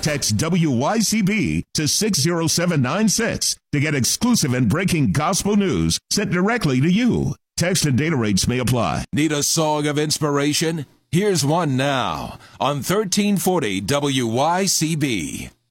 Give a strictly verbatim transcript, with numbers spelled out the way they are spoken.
Text W Y C B to six zero seven nine six to get exclusive and breaking gospel news sent directly to you. Text and data rates may apply. Need a song of inspiration? Here's one now on thirteen forty W Y C B.